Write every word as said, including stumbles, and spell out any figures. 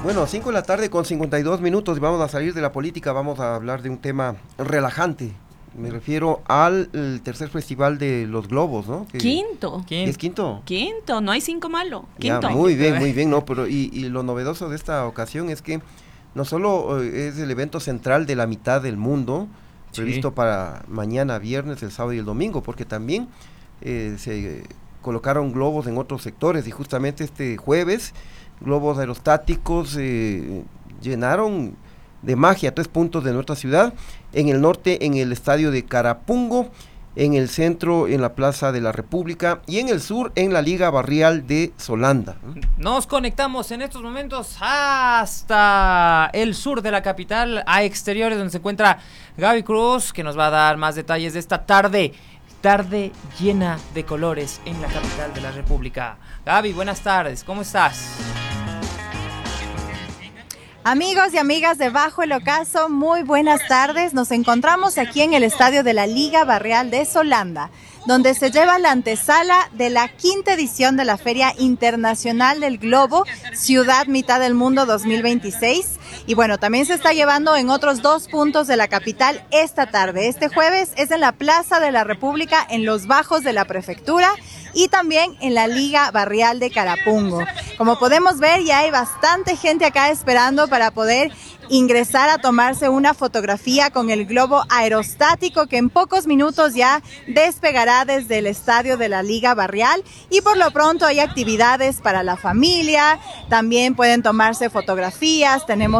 Bueno, cinco de la tarde con cincuenta y dos minutos y vamos a salir de la política, vamos a hablar de un tema relajante. Me refiero al el tercer festival de los globos, ¿no? Que Quinto. ¿Es quinto? Quinto, no hay cinco malo. Ya, Quinto. muy bien, muy bien, ¿no? Pero y, y lo novedoso de esta ocasión es que no solo eh, es el evento central de la mitad del mundo, sí, previsto para mañana, viernes, el sábado y el domingo, porque también eh, se colocaron globos en otros sectores y justamente este jueves globos aerostáticos eh, llenaron de magia tres puntos de nuestra ciudad, en el norte en el estadio de Carapungo, en el centro en la Plaza de la República y en el sur en la Liga Barrial de Solanda. Nos conectamos en estos momentos hasta el sur de la capital, a exteriores donde se encuentra Gaby Cruz, que nos va a dar más detalles de esta tarde, tarde llena de colores en la capital de la República. Gaby, buenas tardes, ¿cómo estás? Amigos y amigas de Bajo el Ocaso, muy buenas tardes. Nos encontramos aquí en el estadio de la Liga Barrial de Solanda, donde se lleva la antesala de la quinta edición de la Feria Internacional del Globo, Ciudad Mitad del Mundo dos mil veintiséis. Y bueno, también se está llevando en otros dos puntos de la capital esta tarde. Este jueves es en la Plaza de la República, en los bajos de la prefectura, y también en la Liga Barrial de Carapungo. Como podemos ver, ya hay bastante gente acá esperando para poder ingresar a tomarse una fotografía con el globo aerostático que en pocos minutos ya despegará desde el estadio de la Liga Barrial. Y por lo pronto hay actividades para la familia, también pueden tomarse fotografías, tenemos